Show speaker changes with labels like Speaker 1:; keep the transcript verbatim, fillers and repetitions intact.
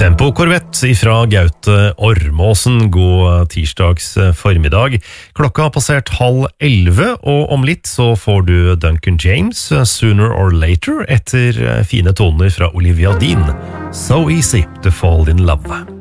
Speaker 1: Tempo Korvett ifra Gaute Ormåsen, god tirsdags formiddag. Klokka har passert halv elleve, og om litt så får du Duncan James, Sooner or Later, etter fine toner fra Olivia Dean. So easy to fall in love.